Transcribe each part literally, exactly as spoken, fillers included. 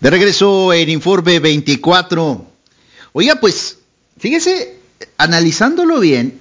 De regreso en Informe veinticuatro. Oiga, pues, fíjese, analizándolo bien,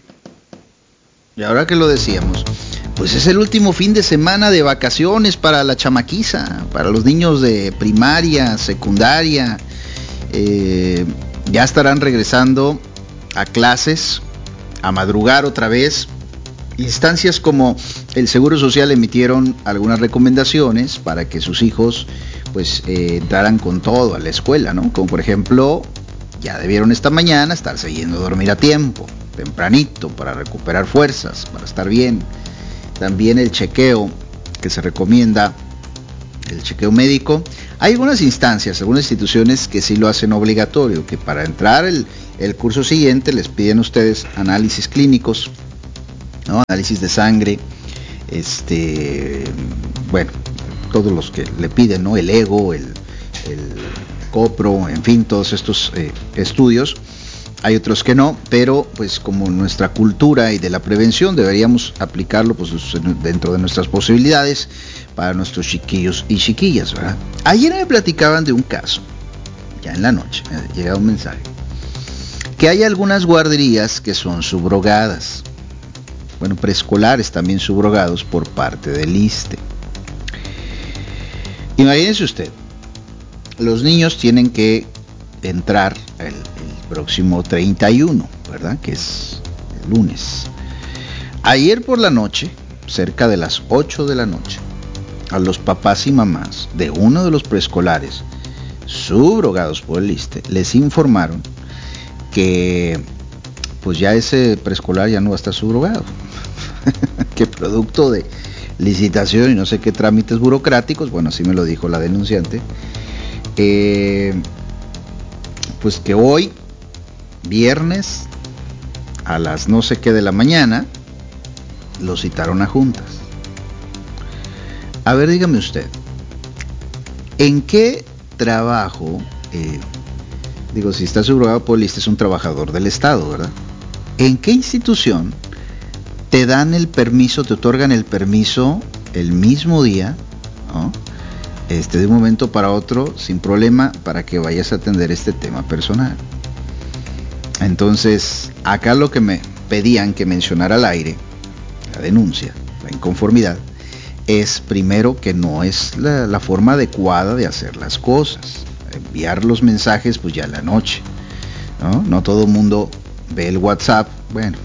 y ahora que lo decíamos, pues es el último fin de semana de vacaciones para la chamaquiza, para los niños de primaria, secundaria. Eh, ya estarán regresando a clases, a madrugar otra vez. Instancias como el Seguro Social emitieron algunas recomendaciones para que sus hijos pues eh, entraran con todo a la escuela, ¿no? Como por ejemplo, ya debieron esta mañana estarse yendo a dormir a tiempo, tempranito, para recuperar fuerzas, para estar bien. También el chequeo que se recomienda, el chequeo médico. Hay algunas instancias, algunas instituciones que sí lo hacen obligatorio, que para entrar el, el curso siguiente les piden a ustedes análisis clínicos, ¿no? Análisis de sangre, este, bueno, todos los que le piden, ¿no? El ego, el, el copro, en fin, todos estos eh, estudios. Hay otros que no, pero pues como nuestra cultura y de la prevención deberíamos aplicarlo pues dentro de nuestras posibilidades para nuestros chiquillos y chiquillas, ¿verdad? Ayer me platicaban de un caso, ya en la noche, me ha llegado un mensaje, que hay algunas guarderías que son subrogadas. Bueno, preescolares también subrogados por parte del ISSSTE. Imagínense usted, los niños tienen que entrar el, el próximo treinta y uno, ¿verdad? Que es el lunes. Ayer por la noche, cerca de las ocho de la noche, a los papás y mamás de uno de los preescolares subrogados por el ISSSTE les informaron que pues ya ese preescolar ya no va a estar subrogado. Que producto de licitación y no sé qué trámites burocráticos, bueno, así me lo dijo la denunciante, eh, pues que hoy, viernes, a las no sé qué de la mañana, lo citaron a juntas. A ver, dígame usted, ¿en qué trabajo, eh, digo, si está subrogado por el ISSSTE es un trabajador del Estado, ¿verdad? ¿En qué institución te dan el permiso, te otorgan el permiso el mismo día, ¿no? Este, de un momento para otro, sin problema, para que vayas a atender este tema personal? Entonces, acá lo que me pedían que mencionara al aire, la denuncia, la inconformidad, es primero que no es la, la forma adecuada de hacer las cosas. Enviar los mensajes pues ya en la noche, ¿no? No todo el mundo ve el WhatsApp, bueno.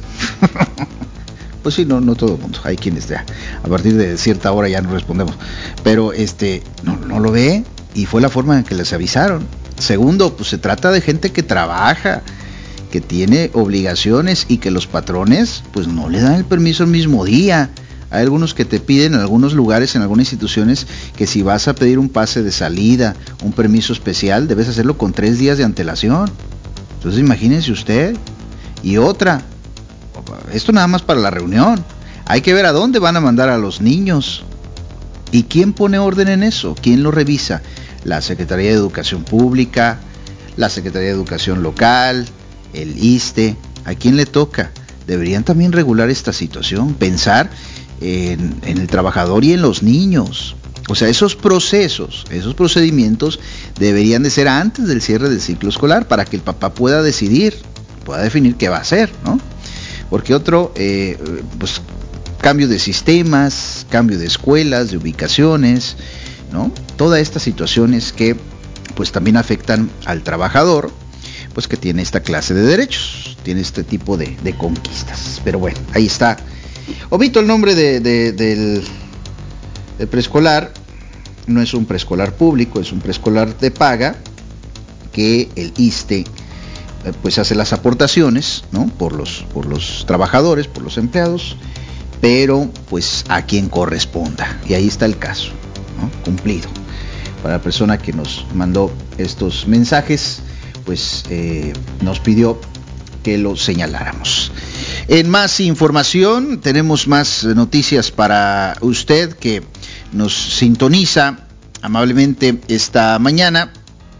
Pues sí, no, no todo el mundo, hay quienes ya a partir de cierta hora ya no respondemos, pero este no, no lo ve, y fue la forma en que les avisaron. Segundo, pues se trata de gente que trabaja, que tiene obligaciones y que los patrones pues no le dan el permiso el mismo día. Hay algunos que te piden en algunos lugares, en algunas instituciones, que si vas a pedir un pase de salida, un permiso especial, debes hacerlo con tres días de antelación. Entonces imagínense usted. Y otra, esto nada más para la reunión, hay que ver a dónde van a mandar a los niños. ¿Y quién pone orden en eso? ¿Quién lo revisa? La Secretaría de Educación Pública, la Secretaría de Educación Local, el ISSSTE. ¿A quién le toca? Deberían también regular esta situación, pensar en, en el trabajador y en los niños. O sea, esos procesos, esos procedimientos deberían de ser antes del cierre del ciclo escolar, para que el papá pueda decidir, pueda definir qué va a hacer, ¿no? Porque otro, eh, pues cambio de sistemas, cambio de escuelas, de ubicaciones, ¿no? Todas estas situaciones que pues también afectan al trabajador, pues que tiene esta clase de derechos, tiene este tipo de, de conquistas. Pero bueno, ahí está. Omito el nombre de, de, del, del preescolar. No es un preescolar público, es un preescolar de paga que el ISSSTE pues hace las aportaciones, ¿no? por los por los trabajadores, por los empleados, pero pues a quien corresponda. Y ahí está el caso, ¿no? Cumplido. Para la persona que nos mandó estos mensajes, pues eh, nos pidió que lo señaláramos. En más información, tenemos más noticias para usted que nos sintoniza amablemente esta mañana.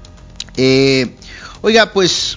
Eh, oiga, pues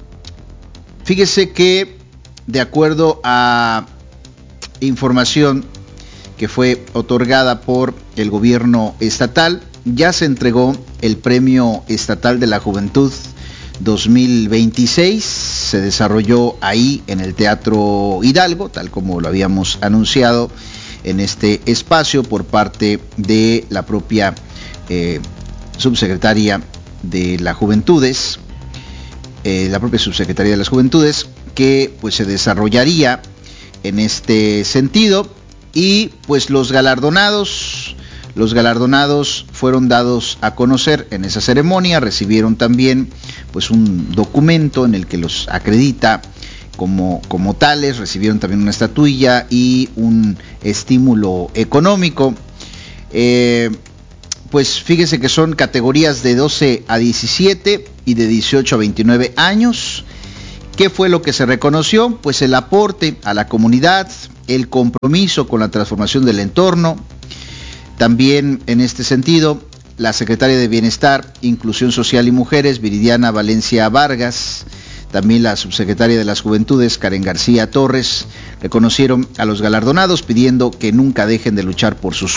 fíjese que de acuerdo a información que fue otorgada por el gobierno estatal, ya se entregó el Premio Estatal de la Juventud dos mil veintiséis, se desarrolló ahí en el Teatro Hidalgo, tal como lo habíamos anunciado en este espacio por parte de la propia eh, subsecretaria de las Juventudes, eh, la propia subsecretaria de las Juventudes, que pues se desarrollaría en este sentido, y pues los galardonados, los galardonados fueron dados a conocer en esa ceremonia, recibieron también pues un documento en el que los acredita como, como tales, recibieron también una estatuilla y un estímulo económico. Eh, pues fíjese que son categorías de doce a diecisiete y de dieciocho a veintinueve años. ¿Qué fue lo que se reconoció? Pues el aporte a la comunidad, el compromiso con la transformación del entorno. También en este sentido, la secretaria de Bienestar, Inclusión Social y Mujeres, Viridiana Valencia Vargas, también la subsecretaria de las Juventudes, Karen García Torres, reconocieron a los galardonados pidiendo que nunca dejen de luchar por sus